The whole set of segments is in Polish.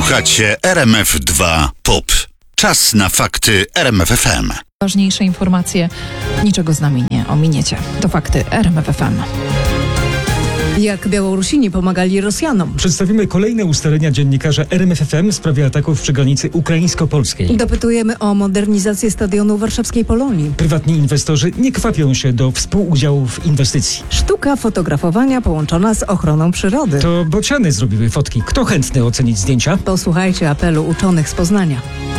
Słuchacie RMF2 POP. Czas na fakty RMF FM. Ważniejsze informacje, niczego z nami nie ominiecie. To fakty RMF FM. Jak Białorusini pomagali Rosjanom. Przedstawimy kolejne ustalenia dziennikarza RMFFM w sprawie ataków przy granicy ukraińsko-polskiej. Dopytujemy o modernizację stadionu warszawskiej Polonii. Prywatni inwestorzy nie kwapią się do współudziału w inwestycji. Sztuka fotografowania połączona z ochroną przyrody. To bociany zrobiły fotki. Kto chętny ocenić zdjęcia? Posłuchajcie apelu uczonych z Poznania.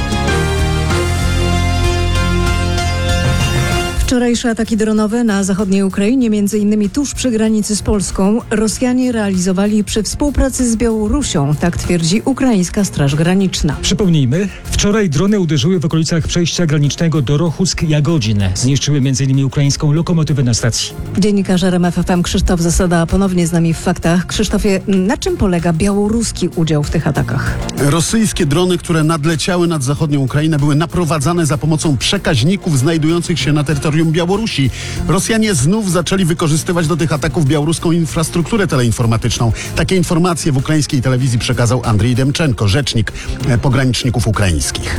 Wczorajsze ataki dronowe na zachodniej Ukrainie, m.in. tuż przy granicy z Polską, Rosjanie realizowali przy współpracy z Białorusią, tak twierdzi ukraińska Straż Graniczna. Przypomnijmy, wczoraj drony uderzyły w okolicach przejścia granicznego Dorochusk-Jagodzin. Zniszczyły m.in. ukraińską lokomotywę na stacji. Dziennikarz RMF FM Krzysztof Zasada ponownie z nami w faktach. Krzysztofie, na czym polega białoruski udział w tych atakach? Rosyjskie drony, które nadleciały nad zachodnią Ukrainę, były naprowadzane za pomocą przekaźników znajdujących się na terytorium Białorusi. Rosjanie znów zaczęli wykorzystywać do tych ataków białoruską infrastrukturę teleinformatyczną. Takie informacje w ukraińskiej telewizji przekazał Andrzej Demczenko, rzecznik pograniczników ukraińskich.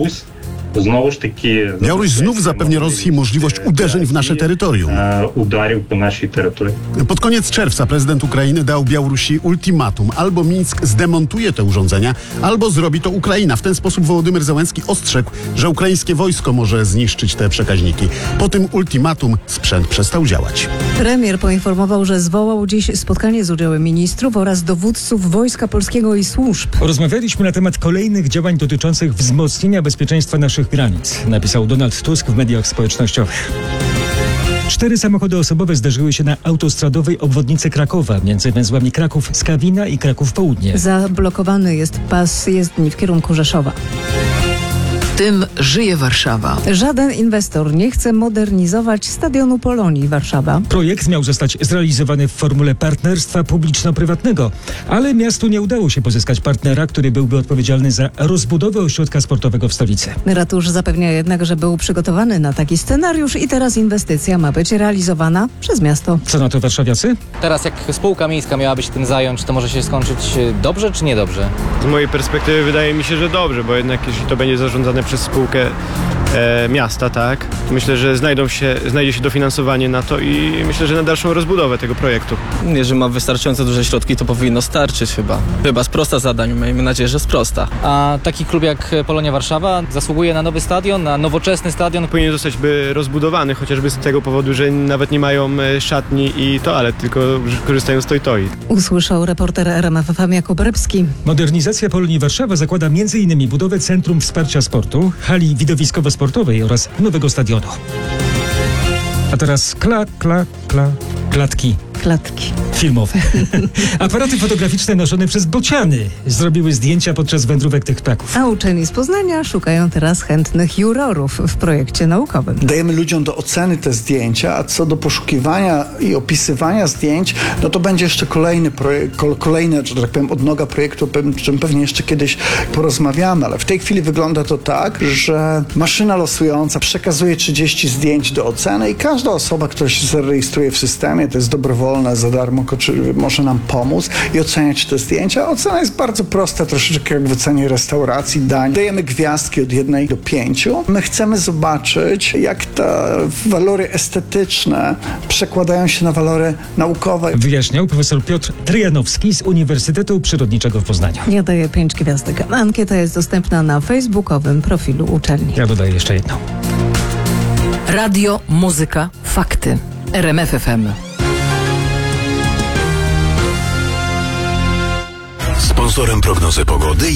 Białoruś znów zapewnia Rosji możliwość uderzeń w nasze terytorium. Pod koniec czerwca prezydent Ukrainy dał Białorusi ultimatum. Albo Mińsk zdemontuje te urządzenia, albo zrobi to Ukraina. W ten sposób Wołodymyr Zełenski ostrzegł, że ukraińskie wojsko może zniszczyć te przekaźniki. Po tym ultimatum sprzęt przestał działać. Premier poinformował, że zwołał dziś spotkanie z udziałem ministrów oraz dowódców Wojska Polskiego i służb. Rozmawialiśmy na temat kolejnych działań dotyczących wzmocnienia bezpieczeństwa naszych granic, napisał Donald Tusk w mediach społecznościowych. 4 samochody osobowe zdarzyły się na autostradowej obwodnicy Krakowa między węzłami Kraków-Skawina i Kraków-Południe. Zablokowany jest pas jezdni w kierunku Rzeszowa. Tym żyje Warszawa. Żaden inwestor nie chce modernizować stadionu Polonii Warszawa. Projekt miał zostać zrealizowany w formule partnerstwa publiczno-prywatnego, ale miastu nie udało się pozyskać partnera, który byłby odpowiedzialny za rozbudowę ośrodka sportowego w stolicy. Ratusz zapewnia jednak, że był przygotowany na taki scenariusz i teraz inwestycja ma być realizowana przez miasto. Co na to warszawiacy? Teraz jak spółka miejska miałaby się tym zająć, to może się skończyć dobrze czy niedobrze? Z mojej perspektywy wydaje mi się, że dobrze, bo jednak jeśli to będzie zarządzane przez spółkę miasta, tak, to myślę, że znajdzie się dofinansowanie na to i myślę, że na dalszą rozbudowę tego projektu. Jeżeli ma wystarczająco duże środki, to powinno starczyć chyba. Chyba sprosta zadań, miejmy nadzieję, że sprosta. A taki klub jak Polonia Warszawa zasługuje na nowy stadion, na nowoczesny stadion? Powinien zostać rozbudowany, chociażby z tego powodu, że nawet nie mają szatni i toalet, tylko korzystają z toj-toi. Usłyszał reporter RMF FM Jakub Rybski. Modernizacja Polonii Warszawa zakłada m.in. budowę Centrum Wsparcia Sportu, hali widowiskowo-sportowej oraz nowego stadionu. A teraz klatki filmowe. Aparaty fotograficzne noszone przez bociany zrobiły zdjęcia podczas wędrówek tych ptaków. A uczeni z Poznania szukają teraz chętnych jurorów w projekcie naukowym. Dajemy ludziom do oceny te zdjęcia, a co do poszukiwania i opisywania zdjęć, no to będzie jeszcze kolejny, że tak powiem, odnoga projektu, o czym pewnie jeszcze kiedyś porozmawiamy, ale w tej chwili wygląda to tak, że maszyna losująca przekazuje 30 zdjęć do oceny i każda osoba, która się zarejestruje w systemie, to jest dobrowolne, za darmo, może nam pomóc i oceniać te zdjęcia. Ocena jest bardzo prosta, troszeczkę jak w ocenie restauracji, dań. Dajemy gwiazdki od 1 do 5. My chcemy zobaczyć, jak te walory estetyczne przekładają się na walory naukowe. Wyjaśniał profesor Piotr Tryjanowski z Uniwersytetu Przyrodniczego w Poznaniu. Ja daję 5 gwiazdek. Ankieta jest dostępna na facebookowym profilu uczelni. Ja dodaję jeszcze jedną. Radio, muzyka, fakty. RMF FM. Sponsorem prognozy pogody